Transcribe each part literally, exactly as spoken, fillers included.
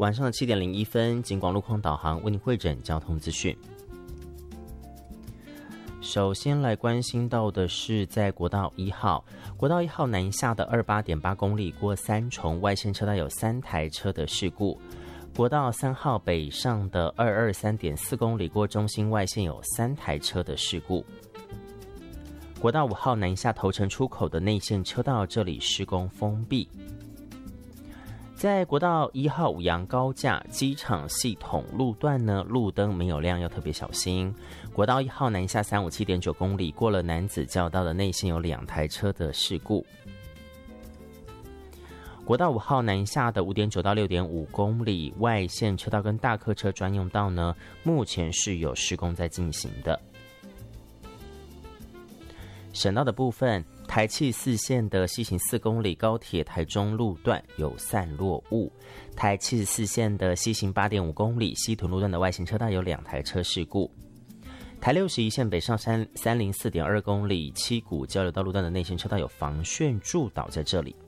晚上的七点零一分，警广路况导航为您汇整交通资讯。首先来关心到的是，在国道一号，国道一号南下的二十八点八公里过三重外线车道有三台车的事故。国道三号北上的二二三点四公里过中心外线有三台车的事故。国道五号南下头城出口的内线车道这里施工封闭。在国道一号五杨高架机场系统路段呢，路灯没有亮，要特别小心。国道一号南下三五七点九公里过了南子交道的内线有两台车的事故。国道五号南下的五点九到六点五公里外线车道跟大客车专用道呢，目前是有施工在进行的。省道的部分，台七四线的西行四公里高铁台中路段有散落物，台七十四线的西行八点五公里西屯路段的外行车道有两台车事故。台六十一线北上三三零四点二公里七股交流道路段的内线车道有防汛助导在这里。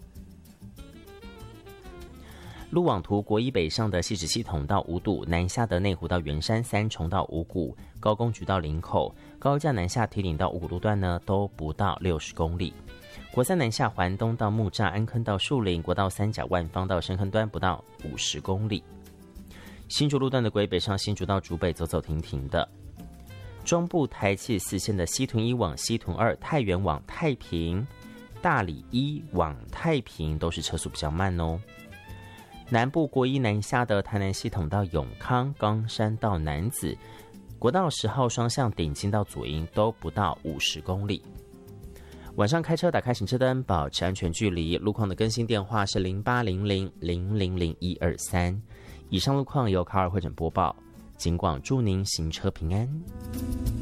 路网图国一北上的汐止系统到五堵，南下的内湖到圆山三重到五股，高工局到林口，高架南下堤顶到五股路段呢都不到六十公里。国三南下环东到木栅安坑到树林，国道三甲万方到深坑端不到五十公里。新竹路段的国一北上新竹到竹北走走停停的。中部台七四线的西屯一往西屯二，太原往太平，大里一往太平都是车速比较慢哦。南部国一南下的台南系统到永康，冈山到楠梓，国道十号双向顶金到左营都不到五十公里。晚上开车打开行车灯，保持安全距离。路况的更新电话是零八零零零零零一二三。以上路况由卡尔会诊播报，警广祝您行车平安。